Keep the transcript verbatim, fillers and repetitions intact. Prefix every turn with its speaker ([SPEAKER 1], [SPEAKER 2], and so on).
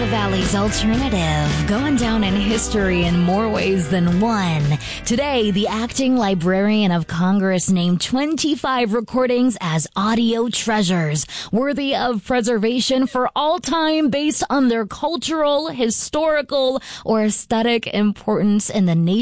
[SPEAKER 1] the Valley's alternative, going down in history in more ways than one. Today, the acting librarian of Congress named twenty-five recordings as audio treasures, worthy of preservation for all time based on their cultural, historical, or aesthetic importance in the nation.